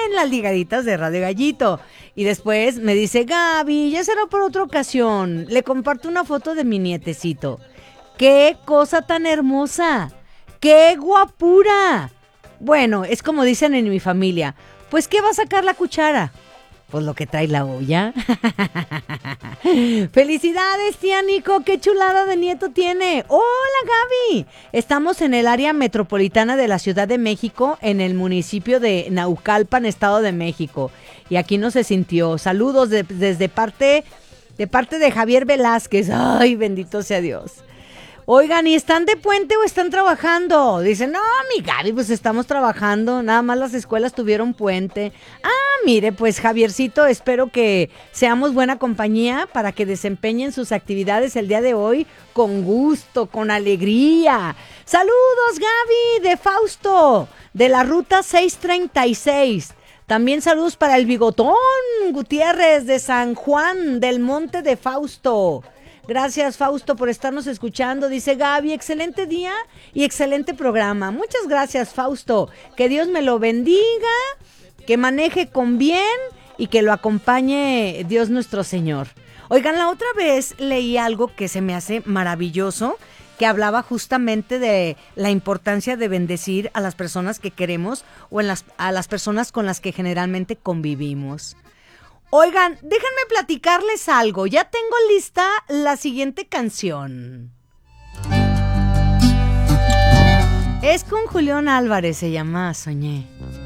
en las ligaditas de Radio Gallito. Y después me dice, Gaby, ya será por otra ocasión. Le comparto una foto de mi nietecito. ¡Qué cosa tan hermosa! ¡Qué guapura! Bueno, es como dicen en mi familia. Pues, ¿qué va a sacar la cuchara? Pues lo que trae la olla. ¡Felicidades, tía Nico! ¡Qué chulada de nieto tiene! ¡Hola, Gaby! Estamos en el área metropolitana de la Ciudad de México, en el municipio de Naucalpan, Estado de México. Y aquí no se sintió. Saludos de parte de Javier Velázquez. ¡Ay, bendito sea Dios! Oigan, ¿y están de puente o están trabajando? Dicen, no, mi Gaby, pues estamos trabajando, nada más las escuelas tuvieron puente. Ah, mire, pues Javiercito, espero que seamos buena compañía para que desempeñen sus actividades el día de hoy con gusto, con alegría. Saludos, Gaby, de Fausto, de la ruta 636. También saludos para el Bigotón Gutiérrez de San Juan del Monte de Fausto. Gracias, Fausto, por estarnos escuchando. Dice Gaby, excelente día y excelente programa. Muchas gracias, Fausto. Que Dios me lo bendiga, que maneje con bien y que lo acompañe Dios nuestro Señor. Oigan, la otra vez leí algo que se me hace maravilloso, que hablaba justamente de la importancia de bendecir a las personas que queremos o a las personas con las que generalmente convivimos. Oigan, déjenme platicarles algo. Ya tengo lista la siguiente canción. Es con Julián Álvarez, se llama Soñé.